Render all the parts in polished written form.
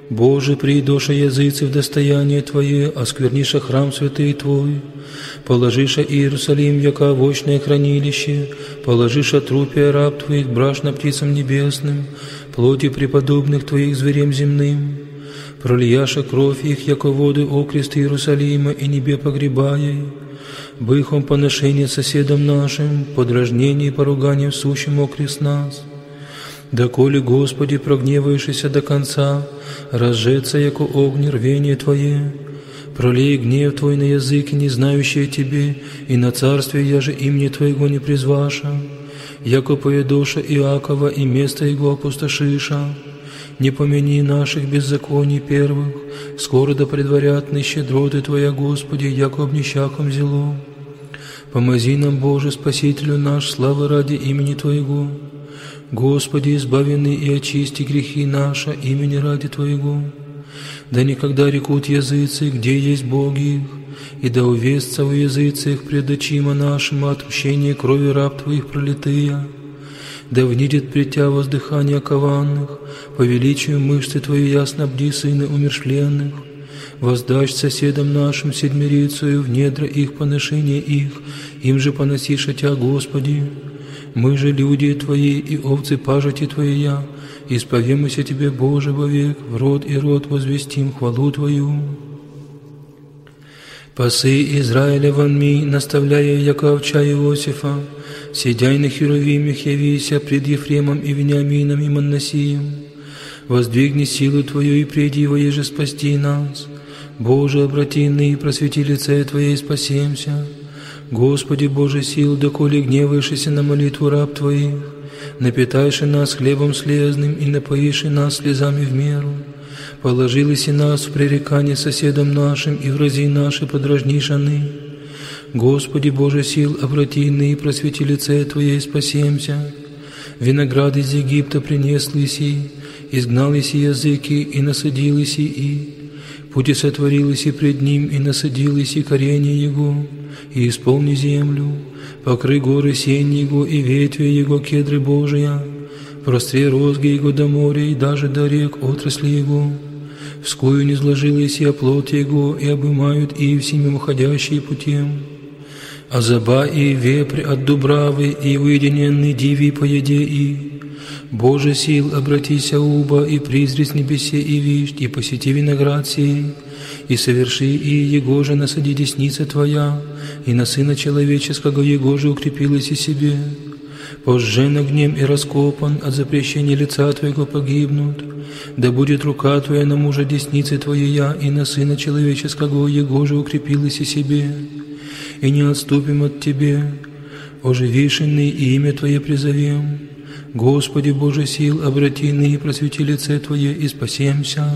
Боже, придоша языцы в достояние Твое, оскверниша храм святый Твой, положиша Иерусалим, яко овощное хранилище, положиша трупия раб Твоих брашно птицам небесным, плоти преподобных Твоих зверям земным, прольяша кровь их, яко воды окрест Иерусалима, и небе погребая, быхом поношение соседам нашим, подражнение и поругание сущим окрест нас. Доколе, Господи, прогневаешься до конца, разжеться, яко огонь рвение Твое, пролей гнев Твой на языки, не знающие Тебе, и на царствие я же имени Твоего не призваша, яко поведоша Иакова и место его опустошиша. Не помяни наших беззаконий первых, скоро да предварятны щедроты Твоя, Господи, яко обнищахом зело. Помози нам, Боже, Спасителю наш, славы ради имени Твоего. Господи, избавенный и очисти грехи наши, имени ради Твоего. Да никогда рекут языцы, где есть боги их, и да увестся у языцах пред очима нашим отмщение крови раб Твоих пролитыя. Да внидит пред Тя воздыхание окованных, по величию мышцы Твоей ясно бди сыны умершленных. Воздашь соседам нашим седмирицею в недра их поношение их, им же поносиша Тя, Господи. Мы же люди Твои и овцы пажити Твоя, исповемся Тебе, Боже, вовек, в род и род возвестим хвалу Твою. Пасы Израиля вонми, наставляя яко овча Иосифа, сидяй на херувимях явися пред Ефремом и Вениамином и Манасием. Воздвигни силу Твою и приди во еже спасти нас. Боже, обрати ны и просвети лице Твое и спасемся. Господи, Боже сил, доколе гневаешься на молитву раб Твоих, напитайши нас хлебом слезным и напоиши нас слезами в меру. Положились и нас в пререкание соседам нашим, и врази наши подражниша ны. Господи, Боже сил, обрати ны и просвети лице Твое и спасемся. Виноград из Египта принес лиси, изгнал иси языки и насадил иси и. Пути сотворил иси пред ним и насадил иси коренья его, и исполни землю, покрый горы сень его и ветви его кедры Божия, простре розги его до моря и даже до рек отрасли его. Вскую не сложилась и оплот его, и обымают и всеми уходящие путем. А заба и вепрь от дубравы, и уединенный диви по еде и. Боже сил, обратися уба, и призри с небесе и вишь, и посети виноград сей, и соверши и его же насади десница Твоя, и на Сына Человеческого его же укрепилась и себе. Пожжен огнем и раскопан, от запрещения лица Твоего погибнут. Да будет рука Твоя на мужа десницы Твоя, и на Сына Человеческого его же укрепилась и себе. И не отступим от Тебе, оживишенный, и имя Твое призовем. Господи, Боже сил, обрати ны и просвети лице Твое, и спасемся.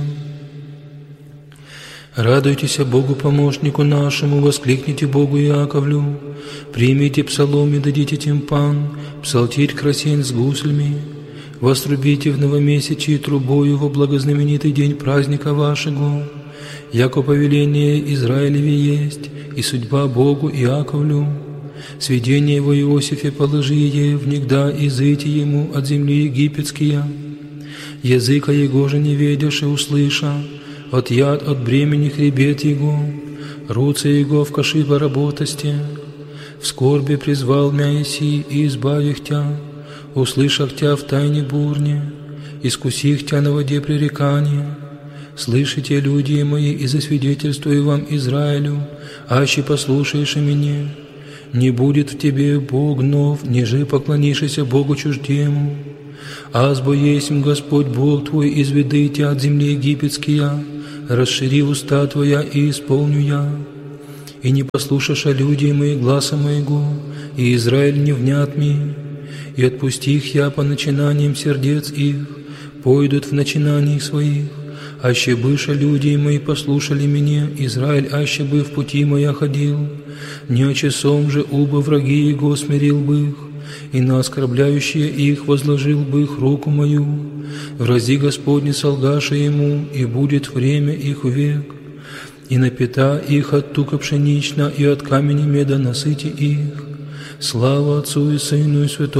Радуйтесь Богу помощнику нашему, воскликните Богу Иаковлю, примите псалом и дадите тимпан, псалтирь красень с гуслями, вострубите в новомесячии трубою во благознаменитый день праздника вашего, яко повеление Израилеве есть, и судьба Богу Иаковлю. Сведение его Иосифе положи е, внегда изыти ему от земли египетские. Языка его же не ведешь и услыша, от яд от бремени хребет его, руцы его в каши поработости. В скорби призвал мя иси и избавих тя, услышах тя в тайне бурне, искусих тя на воде пререкания. Слышите, люди мои, и засвидетельствую вам Израилю, аще послушаешь мне. Не будет в тебе Бог нов, ниже поклонишься Богу чуждему. Азбо есмь Господь Бог твой, изведы тя от земли египетские, расшири уста твоя и исполню я. И не послушаша люди мои гласа моего, и Израиль не внят ми, и отпусти их я по начинаниям сердец их, пойдут в начинаниях своих. Аще быша люди мои послушали меня, Израиль, аще бы в пути моя ходил, не часом же уба враги его смирил бы их, и на оскорбляющие их возложил бы их руку мою. Врази Господни солгаша ему, и будет время их век, и напита их от тука пшенична, и от камени меда насыти их. Слава Отцу и Сыну и Святому